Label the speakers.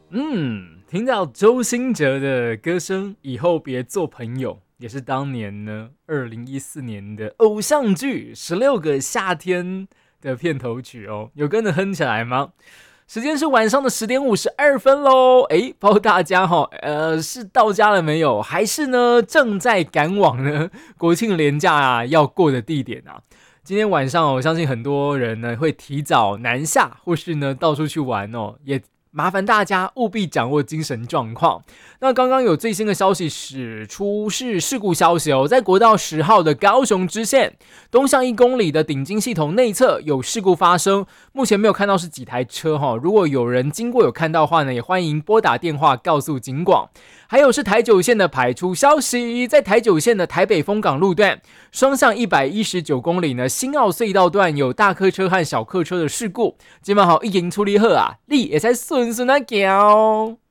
Speaker 1: 听到周兴哲的歌声，以后别做朋友，也是当年呢2014年的偶像剧《16个夏天》的片头曲哦，有跟着哼起来吗？时间是晚上的10:52喽，不知道大家是到家了没有，还是呢正在赶往呢国庆连假要过的地点啊？今天晚上我相信很多人呢会提早南下，或是呢到处去玩哦，也麻烦大家务必掌握精神状况。那刚刚有最新的消息指出是事故消息哦，在国道10号的高雄支线东向1公里的顶金系统内侧有事故发生，目前没有看到是几台车哈，如果有人经过有看到的话呢，也欢迎拨打电话告诉警广。还有是台九线的排出消息，在台九线的台北丰港路段双向119公里呢，新澳隧道段有大客车和小客车的事故，今晚好已经处理好啊，你也才顺顺啊行。